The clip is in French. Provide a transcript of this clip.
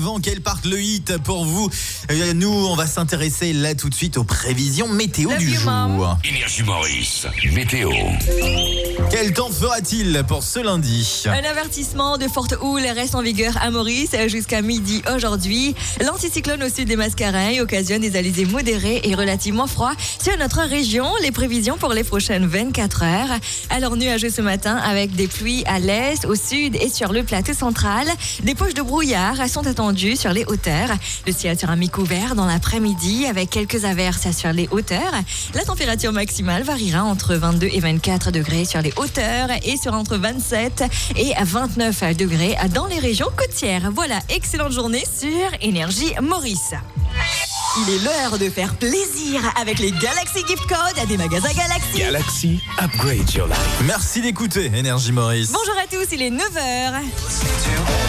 avant qu'elle parte le hit pour vous. Nous, on va s'intéresser là tout de suite aux prévisions météo du jour. Énergie Maurice, météo. Quel temps fera-t-il pour ce lundi ? Un avertissement de forte houle reste en vigueur à Maurice jusqu'à midi aujourd'hui. L'anticyclone au sud des Mascareilles occasionne des alizés modérés et relativement froids sur notre région. Les prévisions pour les prochaines 24 heures. Alors nuageux ce matin avec des pluies à l'est, au sud et sur le plateau central. Des poches de brouillard sont attendues sur les hauteurs. Le ciel sera mi-couvert dans l'après-midi avec quelques averses sur les hauteurs. La température maximale variera entre 22 et 24 degrés sur les hauteurs et sera entre 27 et 29 degrés dans les régions côtières. Voilà, excellente journée sur Énergie Maurice. Il est l'heure de faire plaisir avec les Galaxy Gift Codes des magasins Galaxy. Galaxy, upgrade your life. Merci d'écouter Énergie Maurice. Bonjour à tous, il est 9h.